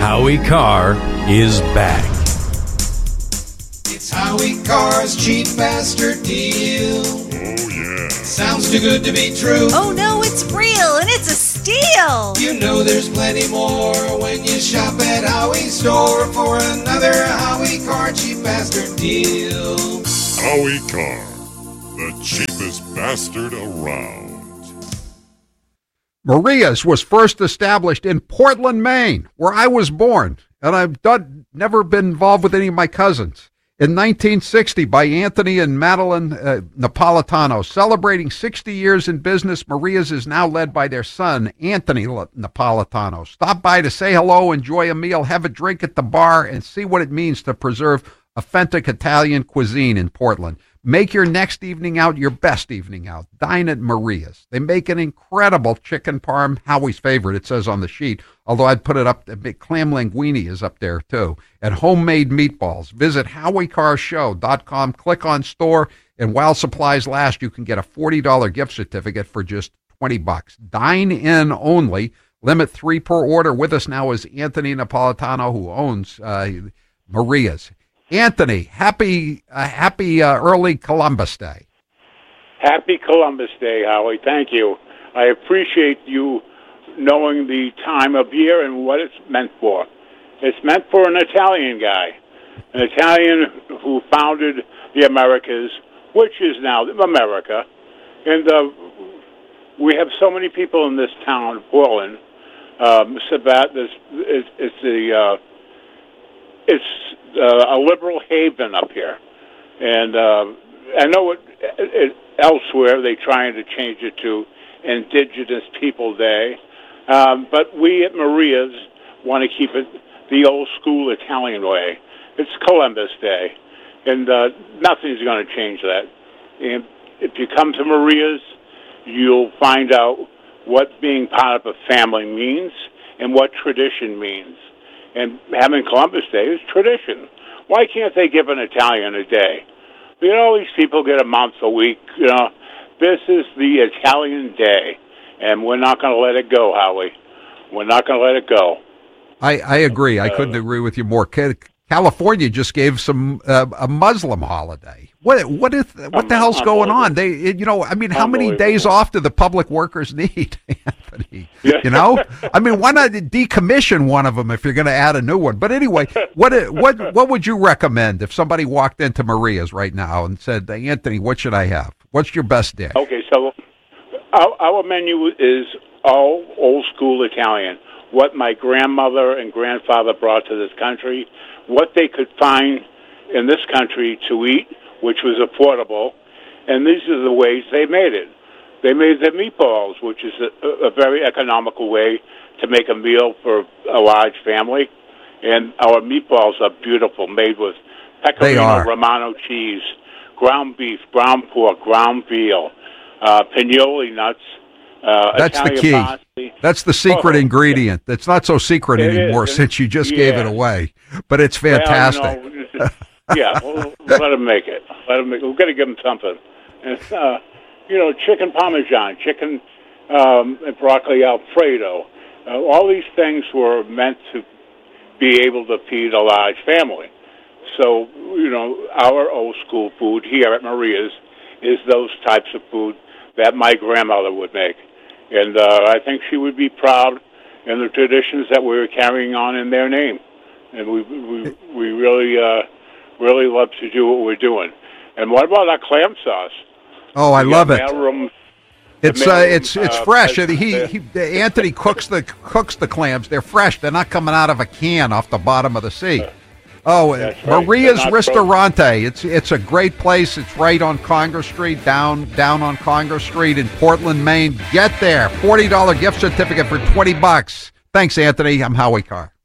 Howie Carr is back. It's Howie Carr's cheap bastard deal. Oh, yeah. Sounds too good to be true. Oh no, it's real and it's a steal. You know there's plenty more when you shop at Howie's store for another Howie Carr cheap bastard deal. Howie Carr, the cheapest bastard around. Maria's was first established in Portland, Maine, where I was born, and I've never been involved with any of my cousins. In 1960, by Anthony and Madeline Napolitano. Celebrating 60 years in business, Maria's is now led by their son, Anthony Napolitano. Stop by to say hello, enjoy a meal, have a drink at the bar, and see what it means to preserve authentic Italian cuisine in Portland. Make your next evening out your best evening out. Dine at Maria's. They make an incredible chicken parm, Howie's favorite, it says on the sheet, although I'd put it up, clam linguine is up there too, and homemade meatballs. Visit HowieCarShow.com, click on store, and while supplies last, you can get a $40 gift certificate for just $20. Dine in only, limit 3 per order. With us now is Anthony Napolitano, who owns Maria's. Anthony, happy early Columbus Day. Happy Columbus Day, Howie. Thank you. I appreciate you knowing the time of year and what it's meant for. It's meant for an Italian guy, an Italian who founded the Americas, which is now America. And we have so many people in this town, Portland. It's a liberal haven up here, and I know elsewhere they're trying to change it to Indigenous People Day, but we at Maria's want to keep it the old school Italian way. It's Columbus Day, and nothing's going to change that. And if you come to Maria's, you'll find out what being part of a family means and what tradition means. And having Columbus Day is tradition. Why can't they give an Italian a day? You know, all these people get a month, a week. You know, this is the Italian day, and we're not going to let it go, Howie. We're not going to let it go. I agree. I couldn't agree with you more. California just gave some a Muslim holiday. What the hell's going on? How many days off do the public workers need, Anthony? Yeah. You know, I mean, why not decommission one of them if you're going to add a new one? But anyway, what would you recommend if somebody walked into Maria's right now and said, Anthony, what should I have? What's your best dish? Okay, so our menu is all old school Italian. What my grandmother and grandfather brought to this country, what they could find in this country to eat, which was affordable, and these are the ways they made it. They made the meatballs, which is a very economical way to make a meal for a large family, and our meatballs are beautiful, made with pecorino romano cheese, ground beef, ground pork, ground veal, pinoli nuts, that's Italian the key. pasta. That's the secret ingredient. That's not so secret anymore since you just gave it away. But it's fantastic. Well, let them make it. We've got to give them something. And, chicken parmesan, chicken and broccoli Alfredo. All these things were meant to be able to feed a large family. So, our old school food here at Maria's is those types of food that my grandmother would make. And I think she would be proud in the traditions that we're carrying on in their name. And we really love to do what we're doing. And what about our clam sauce? Oh, I love it. It's fresh. Anthony cooks the clams. They're fresh. They're not coming out of a can off the bottom of the sea. Oh, right. Maria's Ristorante. It's a great place. It's right on Congress Street, down on Congress Street in Portland, Maine. Get there. $40 gift certificate for $20. Thanks, Anthony. I'm Howie Carr.